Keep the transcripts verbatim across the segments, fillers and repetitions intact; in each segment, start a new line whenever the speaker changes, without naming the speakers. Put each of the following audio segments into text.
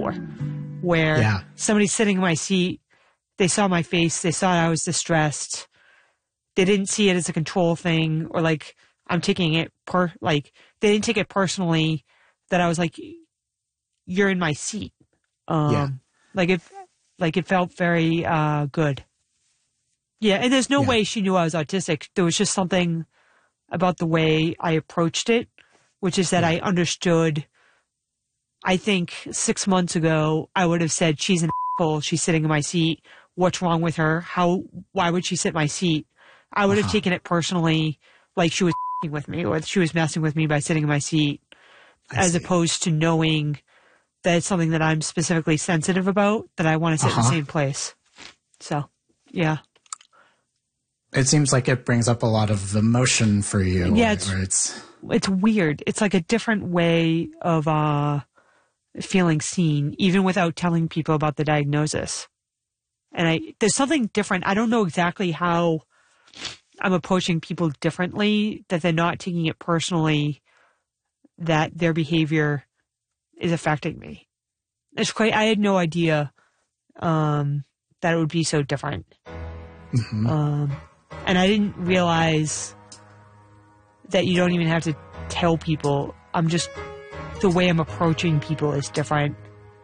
before, where
yeah.
somebody's sitting in my seat, they saw my face, they saw I was distressed, they didn't see it as a control thing, or like I'm taking it per like they didn't take it personally that I was like, you're in my seat. Um,
yeah.
Like it, like it felt very uh, good. Yeah, and there's no
yeah.
way she knew I was autistic. There was just something about the way I approached it, which is that
yeah.
I understood. I think six months ago, I would have said, she's an asshole. She's sitting in my seat. What's wrong with her? How? Why would she sit in my seat? I would uh-huh. have taken it personally, like she was with me, or she was messing with me by sitting in my seat,
I
as
see.
opposed to knowing that it's something that I'm specifically sensitive about, that I want to sit uh-huh. in the same place. So, yeah.
It seems like it brings up a lot of emotion for you.
Yeah, it's,
or it's...
it's weird. It's like a different way of uh, feeling seen, even without telling people about the diagnosis. And I there's something different. I don't know exactly how I'm approaching people differently, that they're not taking it personally, that their behavior is affecting me. It's quite, I had no idea um, that it would be so different.
Mm-hmm.
Um, and I didn't realize that you don't even have to tell people. I'm just, the way I'm approaching people is different.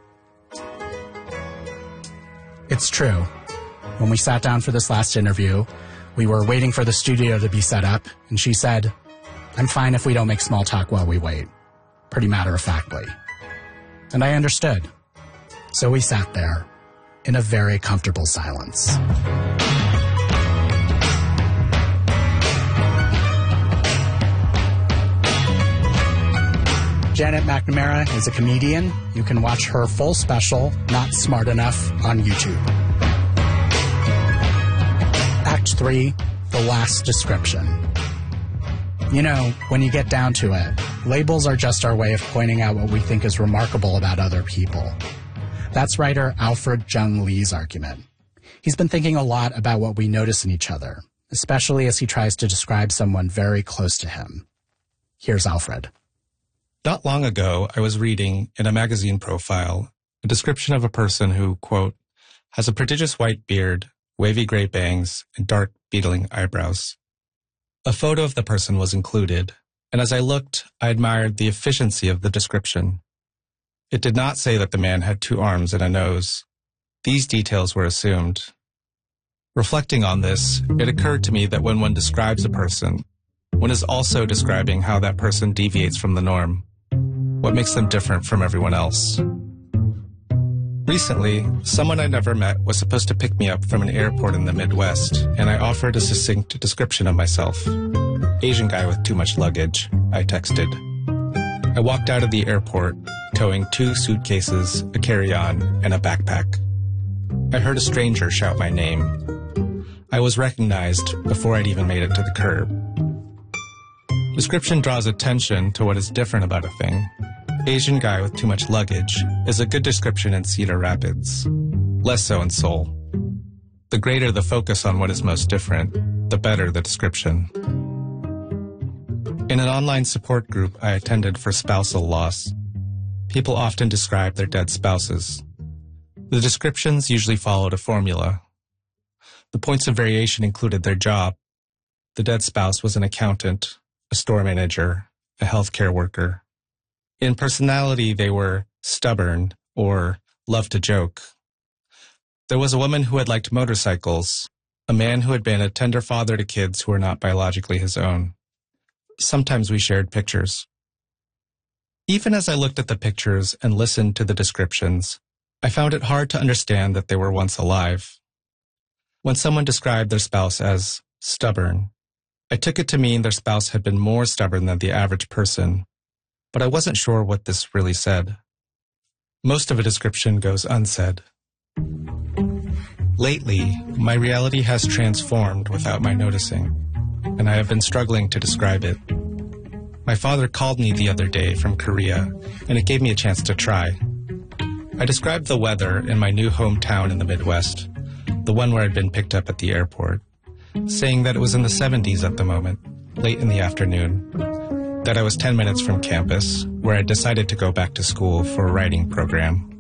It's true. When we sat down for this last interview, we were waiting for the studio to be set up, and she said, I'm fine if we don't make small talk while we wait. Pretty matter-of-factly. And I understood. So we sat there in a very comfortable silence. Janet McNamara is a comedian. You can watch her full special, Not Smart Enough, on YouTube. Act three, The Last Description. You know, when you get down to it, labels are just our way of pointing out what we think is remarkable about other people. That's writer Alfred Jung Lee's argument. He's been thinking a lot about what we notice in each other, especially as he tries to describe someone very close to him. Here's Alfred.
Not long ago, I was reading in a magazine profile a description of a person who, quote, has a prodigious white beard, wavy gray bangs, and dark beetling eyebrows. A photo of the person was included, and as I looked, I admired the efficiency of the description. It did not say that the man had two arms and a nose. These details were assumed. Reflecting on this, it occurred to me that when one describes a person, one is also describing how that person deviates from the norm, what makes them different from everyone else. Recently, someone I never met was supposed to pick me up from an airport in the Midwest, and I offered a succinct description of myself. Asian guy with too much luggage, I texted. I walked out of the airport, towing two suitcases, a carry-on, and a backpack. I heard a stranger shout my name. I was recognized before I'd even made it to the curb. Description draws attention to what is different about a thing. Asian guy with too much luggage is a good description in Cedar Rapids, less so in Seoul. The greater the focus on what is most different, the better the description. In an online support group I attended for spousal loss, people often describe their dead spouses. The descriptions usually followed a formula. The points of variation included their job. The dead spouse was an accountant, a store manager, a healthcare worker. In personality, they were stubborn or loved to joke. There was a woman who had liked motorcycles, a man who had been a tender father to kids who were not biologically his own. Sometimes we shared pictures. Even as I looked at the pictures and listened to the descriptions, I found it hard to understand that they were once alive. When someone described their spouse as stubborn, I took it to mean their spouse had been more stubborn than the average person, but I wasn't sure what this really said. Most of a description goes unsaid. Lately, my reality has transformed without my noticing, and I have been struggling to describe it. My father called me the other day from Korea, and it gave me a chance to try. I described the weather in my new hometown in the Midwest, the one where I'd been picked up at the airport, saying that it was in the seventies at the moment, late in the afternoon, that I was ten minutes from campus, where I decided to go back to school for a writing program.